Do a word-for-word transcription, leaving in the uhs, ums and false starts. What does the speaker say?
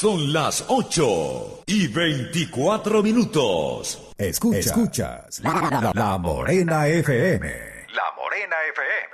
Son las ocho y veinticuatro minutos. Escuchas, Escuchas la, la, la Morena F M. La Morena F M.